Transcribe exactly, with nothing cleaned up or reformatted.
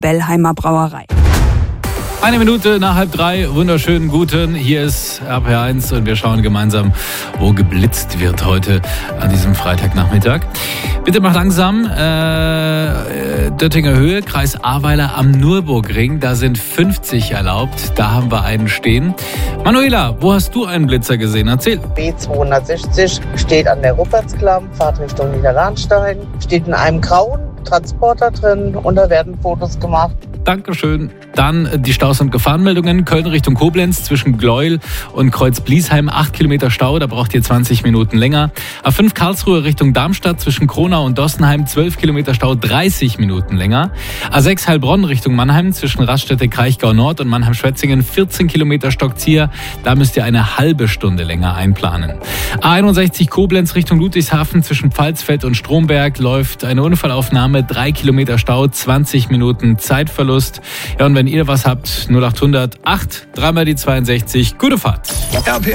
Bellheimer Brauerei. Eine Minute nach halb drei, wunderschönen guten, hier ist R P eins und wir schauen gemeinsam, wo geblitzt wird heute an diesem Freitagnachmittag. Bitte macht langsam, äh, Döttinger Höhe, Kreis Ahrweiler am Nürburgring, da sind fünfzig erlaubt, da haben wir einen stehen. Manuela, wo hast du einen Blitzer gesehen? Erzähl. B zweihundertsechzig steht an der Ruppertsklamm, fahrt Richtung Niederlahnstein, steht in einem grauen Transporter drin und da werden Fotos gemacht. Dankeschön. Dann die Staus- und Gefahrenmeldungen. Köln Richtung Koblenz zwischen Gleuel und Kreuz-Bliesheim. acht Kilometer Stau, da braucht ihr zwanzig Minuten länger. A fünf Karlsruhe Richtung Darmstadt zwischen Kronau und Dossenheim. zwölf Kilometer Stau, dreißig Minuten länger. A sechs Heilbronn Richtung Mannheim zwischen Raststätte Kraichgau Nord und Mannheim-Schwetzingen. vierzehn Kilometer Stockzieher. Da müsst ihr eine halbe Stunde länger einplanen. A einundsechzig Koblenz Richtung Ludwigshafen zwischen Pfalzfeld und Stromberg läuft eine Unfallaufnahme. drei Kilometer Stau, zwanzig Minuten Zeitverlust. Ja, und wenn ihr was habt, null acht hundert acht, dreimal die zweiundsechzig. Gute Fahrt.